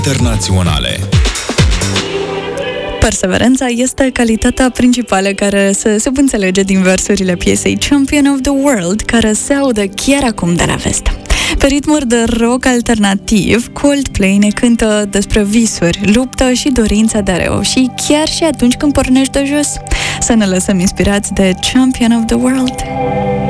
internaționale. Perseverența este calitatea principală care se subînțelege din versurile piesei Champion of the World, care se audă chiar acum de la Vesta. Pe ritmuri de rock alternativ, Coldplay ne cântă despre visuri, luptă și dorința de a reuși chiar și atunci când pornești de jos. Să ne lăsăm inspirați de Champion of the World.